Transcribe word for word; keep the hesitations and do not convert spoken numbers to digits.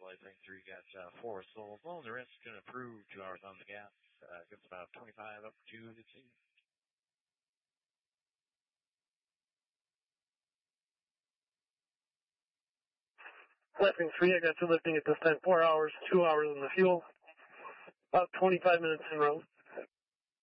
Light Train three got uh, four souls. Well, the rest is going to approve two hours on the gas. Uh, gets about twenty-five up for two this evening. Light Train three, I got two lifting at this time, four hours, two hours on the fuel. About twenty-five minutes en route.